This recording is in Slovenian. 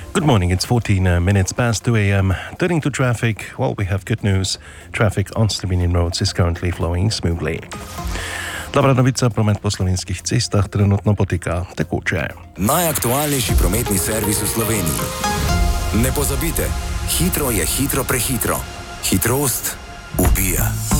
Good morning, it's 14 minutes past 2 a.m. Turning to traffic, well, we have good news. Traffic on Slovenian roads is currently flowing smoothly. Dobra novica, promet po slovenskih cestah trenutno poteka tekoče. Najaktualnejši prometni servis v Sloveniji. Ne pozabite, hitro je hitro prehitro. Hitrost ubija.